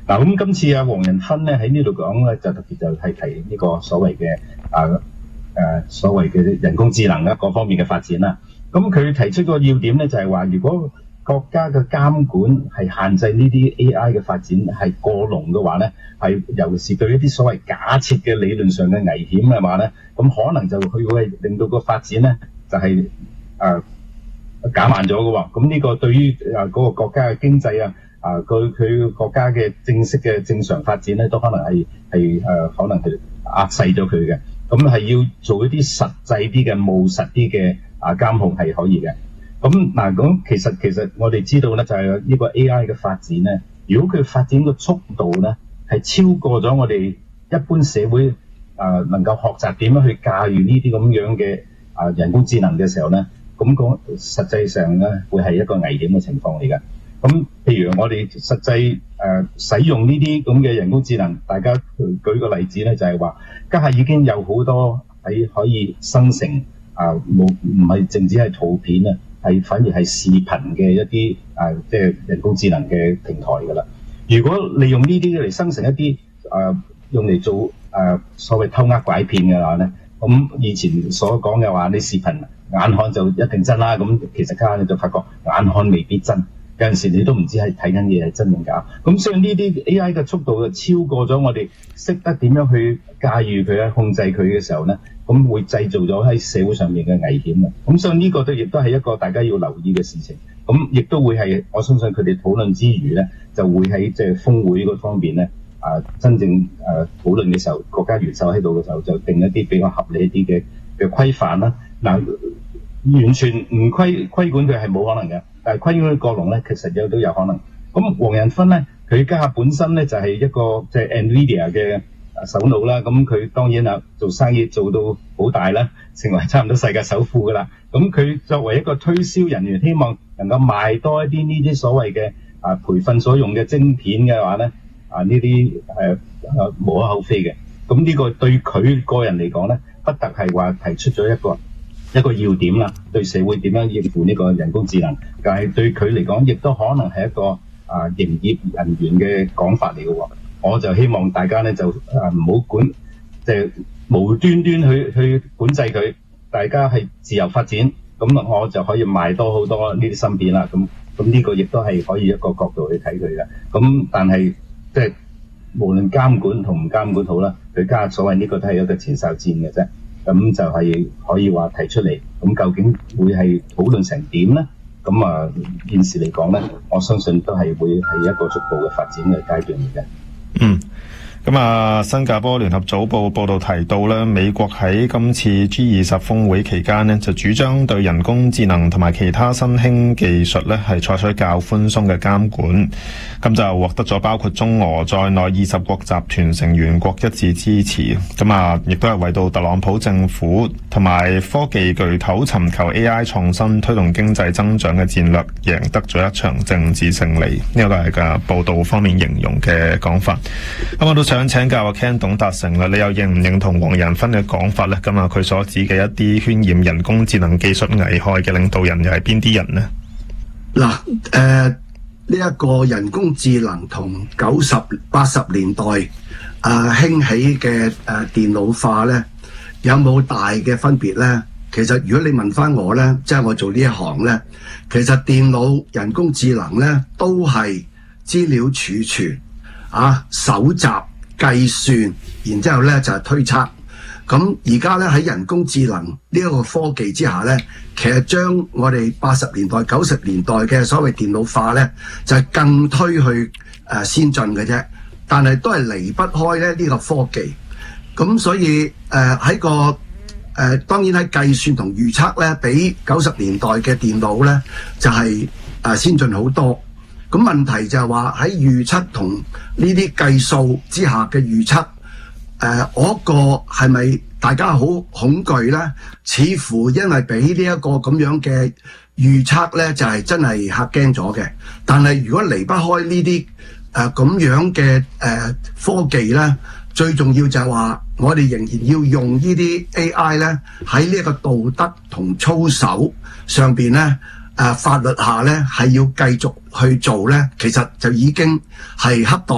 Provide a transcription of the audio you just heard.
嗱，咁今次黃仁勳咧喺呢度講咧，就特別就係提呢個所謂嘅所謂嘅人工智能啦，各方面嘅發展啦。咁佢提出個要點咧，就係話，如果國家嘅監管係限制呢啲 AI 嘅發展係過濃嘅話咧，係尤其是對一啲所謂假設嘅理論上嘅危險嘅話咧，咁可能就佢會令到個發展咧就係減慢咗嘅喎。咁呢個對於嗰個國家嘅經濟佢國家嘅正式嘅正常發展咧，都可能係可能係壓細咗佢嘅。咁係要做一啲實際啲嘅務實啲嘅監控係可以嘅。咁其實我哋知道咧，就係呢個 AI 嘅發展咧，如果佢發展個速度咧係超過咗我哋一般社會能夠學習點樣去駕馭呢啲咁樣嘅人工智能嘅時候咧，咁實際上咧會係一個危險嘅情況嚟嘅。咁譬如我哋實際使用呢啲咁嘅人工智能，大家舉個例子咧，就係話家下已經有好多係可以生成唔係淨止係圖片啊，反而係視頻嘅一啲即係人工智能嘅平台㗎啦。如果利用呢啲嚟生成一啲用嚟做所謂偷呃拐騙嘅話咧，咁以前所講嘅話，你視頻眼看就一定真啦，咁其實家下你就發覺眼看未必真。有陣時你都唔知係睇緊嘢係真定假，咁所以呢啲 AI 嘅速度就超過咗我哋識得點樣去駕馭佢啊、控制佢嘅時候咧，咁會製造咗喺社會上面嘅危險啊。咁所以呢個亦都係一個大家要留意嘅事情。咁亦都會係我相信佢哋討論之餘咧，就會喺即係峰會嗰方面咧真正討論嘅時候，國家元首喺度嘅時候就定一啲比較合理一啲嘅規範啦。嗱，完全唔規管佢係冇可能嘅。但係規管過濃咧，其實都有可能。咁黃仁勳咧，佢家下本身咧就係一個即係 NVIDIA 嘅首腦啦。咁佢當然做生意做到好大啦，成為差唔多世界首富噶啦。咁佢作為一個推銷人員，希望能夠賣多一啲呢啲所謂嘅培訓所用嘅晶片嘅話咧，呢啲無可厚非嘅。咁呢個對佢個人嚟講咧，不特係話提出咗一個要點啦，對社會點樣應付呢個人工智能，但係對佢嚟講，亦都可能係一個營業人員嘅講法嚟嘅喎。我就希望大家咧就唔好管，即係無端端去管制佢，大家係自由發展，咁我就可以賣多好多呢啲芯片啦。咁呢個亦都係可以一個角度去睇佢嘅。咁但係即係無論監管同唔監管好啦，佢家所謂呢個都係一個前哨戰嘅啫。咁就係可以話提出嚟，咁究竟會係討論成點呢？咁現時嚟講呢，我相信都係會係一個逐步嘅發展嘅階段嚟嘅。 咁新加坡聯合早報報道提到咧，美國喺今次 G20 峰會期間呢，就主張對人工智能同埋其他新興技術咧係採取較寬鬆嘅監管，咁就獲得咗包括中俄在內20國集團成員國一致支持。咁亦都係為到特朗普政府同埋科技巨頭尋求 AI 創新推動經濟增長嘅戰略贏得咗一場政治勝利。呢個都係嘅報道方面形容嘅講法。咁我都想請教阿 Ken 董達成啦，你又認唔認同黃仁勳嘅講法咧？咁佢所指嘅一啲渲染人工智能技術危害嘅領導人又係邊啲人呢？ 嗱，呢一個人工智能同90、80年代興起嘅電腦化咧，有冇大嘅分別咧？其實如果你問翻我咧，即係我做呢一行咧，其實電腦人工智能咧都係資料儲存搜集、計算，然之後咧就係推測。咁而家咧喺人工智能呢一個科技之下咧，其實將我哋80年代、90年代嘅所謂電腦化咧，就係更推去先進嘅啫。但係都係離不開咧呢個科技。咁所以喺個當然喺計算同預測咧，比90年代嘅電腦咧就係先進好多。咁問題就係話喺預測同呢啲計數之下嘅預測，嗰個係咪大家好恐懼呢？似乎因為俾呢一個咁樣嘅預測呢，就係真係嚇驚咗嘅。但係如果離不開呢啲咁樣嘅科技呢，最重要就係話我哋仍然要用呢啲 AI 呢，喺呢一個道德同操守上邊呢。法律下咧係要繼續去做咧，其實就已經係恰當。